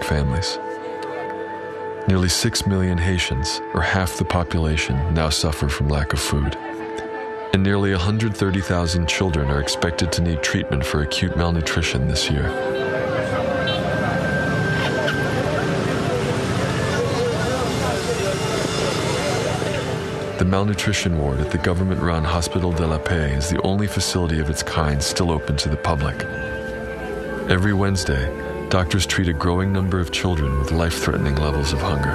families. Nearly 6 million Haitians, or half the population, now suffer from lack of food. And nearly 130,000 children are expected to need treatment for acute malnutrition this year. The malnutrition ward at the government-run Hospital de la Paix is the only facility of its kind still open to the public. Every Wednesday, doctors treat a growing number of children with life-threatening levels of hunger.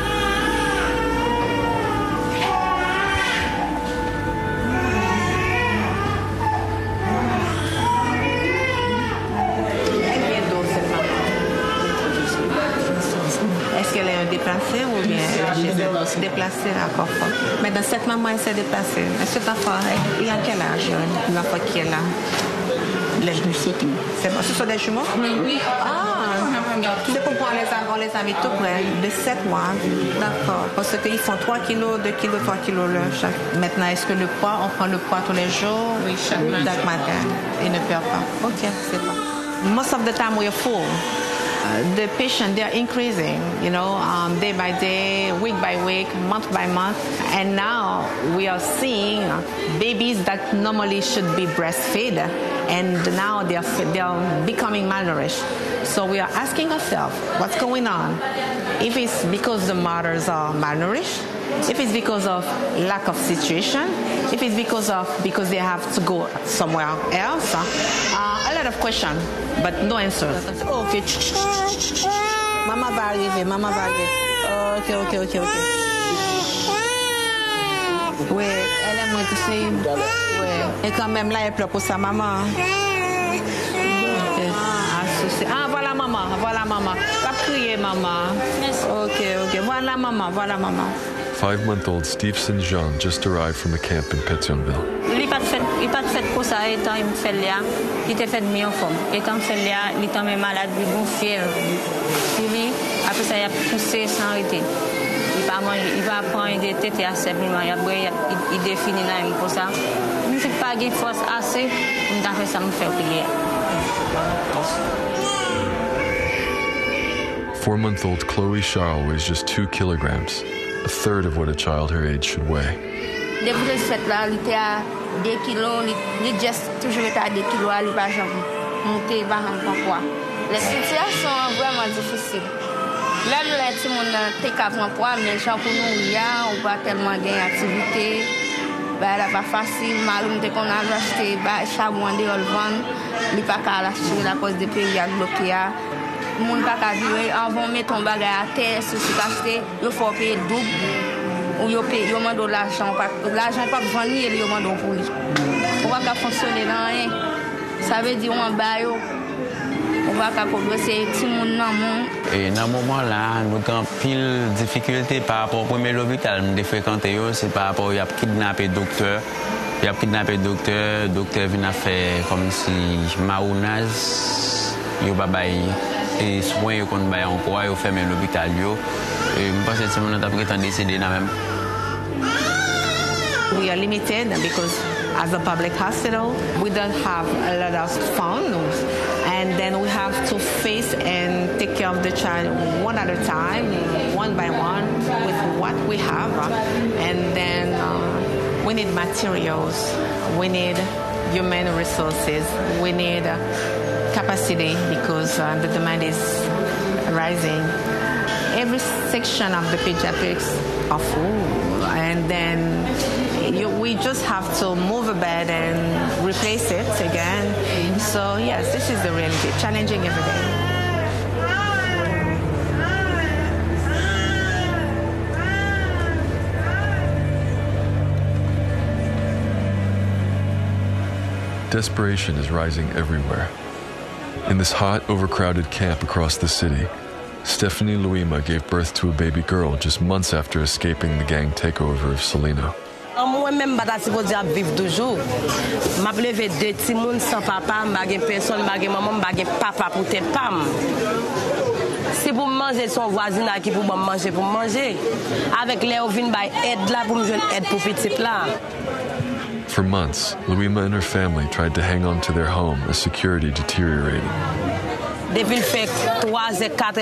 Est-ce qu'elle est déplacée ou bien déplacée à Corfo? Mais dans cette maman, elle s'est déplacée. Cet enfant, il a quel âge? L'enfant qui est là? Les jumeaux. Ce sont des jumeaux? Oui. Ah, c'est pour on les a mis tout près, de 7 mois. D'accord. Parce qu'ils font 3 kilos, 2 kilos, 3 kilos chaque. Maintenant, est-ce que le poids, on prend le poids tous les jours? Oui, chaque matin. Il ne perd pas. Ok, c'est pas. Most of the time we're full. The patients, they're increasing, day by day, week by week, month by month. And now we are seeing babies that normally should be breastfed, and now they're becoming malnourished. So we are asking ourselves, what's going on? If it's because the mothers are malnourished, if it's because of lack of situation, if it's because they have to go somewhere else, a lot of questions, but no answers. Okay. Maman va arriver. Ok. Oui, elle est moins touchée. Oui. Et quand même là, elle pleure pour sa maman. Voilà maman. Va crier maman. Ok. Voilà maman. 5-month-old Stevenson Jean just arrived from the camp in Pétionville. Il pas fait pour ça, étant il fait là, il était fait mieux en forme. Étant fait là, il était malade, il gonflait. Puis après ça, il a poussé sans arrêter. Il va prendre des tétés à simplement. Il définit là pour ça. Il ne fait pas de force assez pour faire ça, me faire prier. 4-month-old Chloe Charles weighs just 2 kilograms, a third of what a child her age should weigh. Depuis le fait là, il était à 2 kilos, il geste toujours à 2 kilos, il va jamais monter, il va rentrer poids. Les situations sont vraiment difficiles. Là, les petits monde t'es qu'avant poids, mais genre pour nous, on va tellement gagner activité. Bah, là, pas facile, malum dès qu'on a acheté, bah, charbon de vendre, il pas qu'à l'acheter à cause des pays à bloquer. Moun pas qu'à vivre, avant mettre ton bagage à terre, si tu acheter, il faut payer double. Ou yo mando l'argent pas besoin ni yo mando pour lui. On va pas fonctionner dans rien. Ça veut dire on ba yo. On va pas progresser tout monde dans monde. Et dans moment là, nous avons pile difficulté par rapport au premier hôpital nous fréquenter c'est par rapport à kidnapper docteur. Il a kidnappé docteur vient faire comme si maounage yo babay et soin yo kon bay encore yo fermer l'hôpital yo. Et je pense que c'est mon interprétation décédé là même. We are limited because as a public hospital, we don't have a lot of funds, and then we have to face and take care of the child one at a time, one by one, with what we have. And then we need materials, we need human resources, we need capacity because the demand is rising. Every section of the pediatrics are full, and then we just have to move a bed and replace it again. So yes, this is the reality, challenging every day. Desperation is rising everywhere. In this hot, overcrowded camp across the city, Stephanie Luima gave birth to a baby girl just months after escaping the gang takeover of Salino. Moi-même, je suis supposée vivre toujours. Je suis levé 2 petits monde sans papa, je n'ai personne, je n'ai maman, je n'ai papa pour te pam. Si pour manger, son voisin qui pour manger. Avec les ovines, aide là pour me joindre aide pour petit là. For months, Luima and her family tried to hang on to their home as security deteriorated. Depuis le fait 3 et 4